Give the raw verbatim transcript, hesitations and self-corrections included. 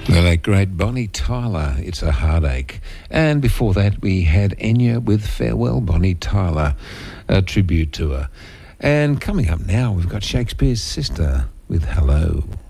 The late great Bonnie Tyler, It's a Heartache. And before that we had Enya with Farewell Bonnie Tyler, a tribute to her. And coming up now we've got Shakespeare's Sister with Hello.